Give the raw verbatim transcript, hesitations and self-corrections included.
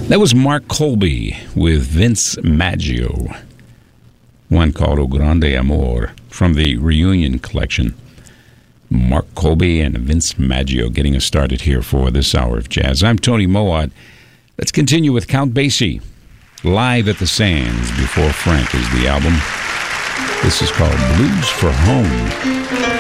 That was Mark Colby with Vince Maggio. One called O Grande Amor from the Reunion Collection. Mark Colby and Vince Maggio getting us started here for this hour of jazz. I'm Tony Mowat. Let's continue with Count Basie. Live at the Sands Before Frank is the album. This is called Blues for Home.